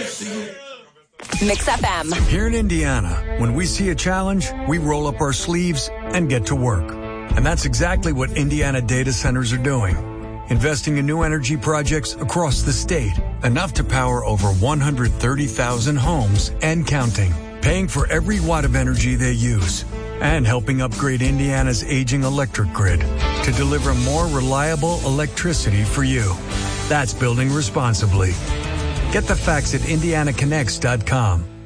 Mix FM. Here in Indiana, when we see a challenge, we roll up our sleeves and get to work. And that's exactly what Indiana data centers are doing. Investing in new energy projects across the state, enough to power over 130,000 homes and counting, paying for every watt of energy they use, and helping upgrade Indiana's aging electric grid to deliver more reliable electricity for you. That's building responsibly. Get the facts at IndianaConnects.com.